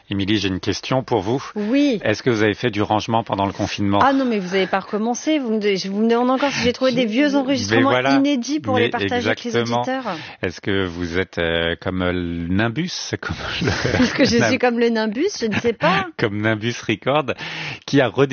Émilie, j'ai une question pour vous. Oui. Est-ce que vous avez fait du rangement pendant le confinement? Ah non, mais vous n'avez pas recommencé. Vous me demandez encore si j'ai trouvé des vieux enregistrements inédits pour les partager avec les auditeurs. Est-ce que vous êtes comme le Nimbus Est-ce que je suis comme le Nimbus? Je ne sais pas. Comme Nimbus Record, qui a